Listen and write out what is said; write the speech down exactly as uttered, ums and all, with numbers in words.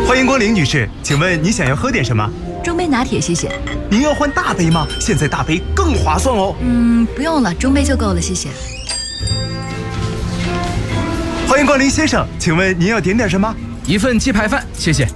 欢迎光临，女士，请问你想要喝点什么？ 中杯拿铁，谢谢。 您要换大杯吗？现在大杯更划算哦。 嗯，不用了，中杯就够了，谢谢。 欢迎光临，先生，请问您要点点什么？ 一份鸡排饭，谢谢。